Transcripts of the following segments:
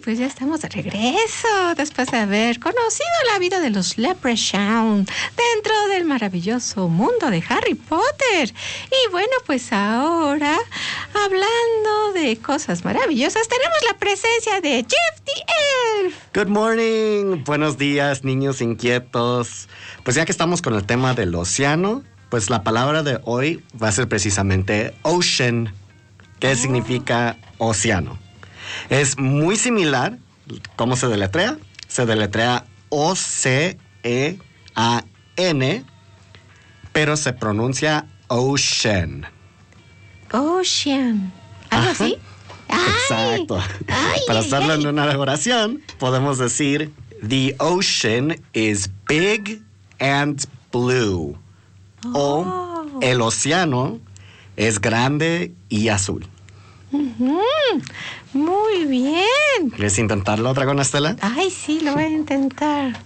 pues ya estamos de regreso después de haber conocido la vida de los Leprechaun dentro del maravilloso mundo de Harry Potter. Y bueno, pues ahora, hablando de cosas maravillosas, tenemos la presencia de Jeff the Elf. Good morning, buenos días, niños inquietos. Pues ya que estamos con el tema del océano, pues la palabra de hoy va a ser precisamente ocean. ¿Qué significa océano? Es muy similar. ¿Cómo se deletrea? Se deletrea O-C-E-A-N, pero se pronuncia ocean. Ocean. ¿Algo así? Exacto. Para hacerlo en una oración, podemos decir: The ocean is big and blue. O el océano es grande y azul. Muy bien. ¿Quieres intentarlo, Dragón Estela? Ay, sí, lo voy a intentar.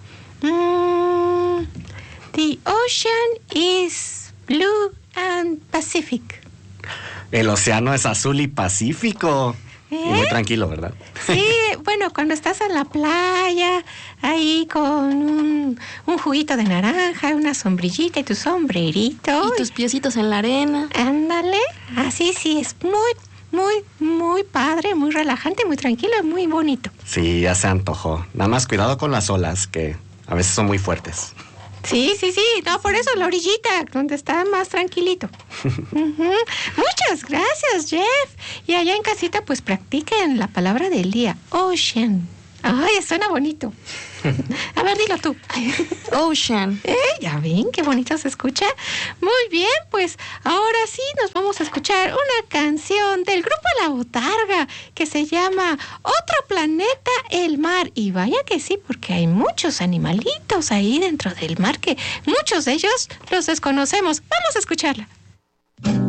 The ocean is blue and Pacific. El océano es azul y pacífico. Y muy tranquilo, ¿verdad? Sí, bueno, cuando estás en la playa, ahí con un juguito de naranja, una sombrillita y tu sombrerito. Y tus piecitos en la arena. Ándale. Así sí, es muy padre, muy relajante, muy tranquilo y muy bonito. Sí, ya se antojó. Nada más cuidado con las olas, que a veces son muy fuertes. Sí. No, por eso la orillita, donde está más tranquilito. Muchas gracias, Jeff. Y allá en casita, pues practiquen la palabra del día. Ocean. Ay, suena bonito. A ver, dilo tú. Ocean. Ya ven, qué bonito se escucha. Muy bien, pues ahora sí nos vamos a escuchar una canción del grupo La Botarga que se llama Otro Planeta, el Mar. Y vaya que sí, porque hay muchos animalitos ahí dentro del mar que muchos de ellos los desconocemos. Vamos a escucharla.